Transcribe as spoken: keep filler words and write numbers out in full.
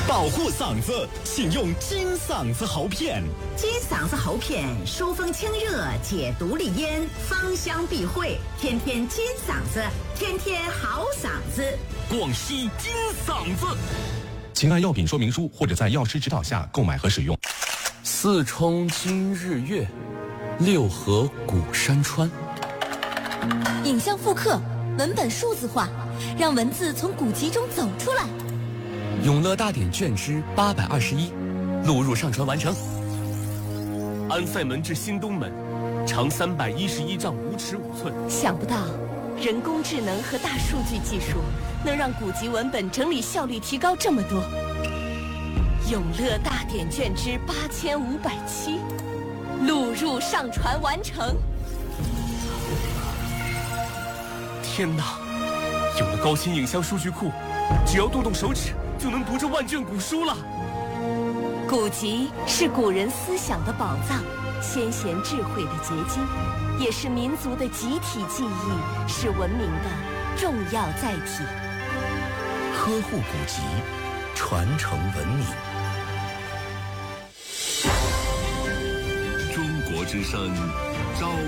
保护嗓子，请用金嗓子喉片。 金嗓子喉片疏风清热，解毒利咽，芳香避秽，天天金嗓子，天天好嗓子。 广西金嗓子。 请按药品说明书或者在药师指导下购买和使用。 四冲今日月，六合古山川。 影像复刻，文本数字化，让文字从古籍中走出来。 永乐大典卷之八百二十一，录入上传完成。 安塞门至新东门，长三百一十一丈五尺五寸。 想不到，人工智能和大数据技术能让古籍文本整理效率提高这么多。永乐大典卷之八千五百七，录入上传完成。 天哪，有了高清影像数据库，只要动动手指就能读这万卷古书了。 古籍是古人思想的宝藏，先贤智慧的结晶，也是民族的集体记忆，是文明的重要载体。 呵护古籍，传承文明。 中国之声，朝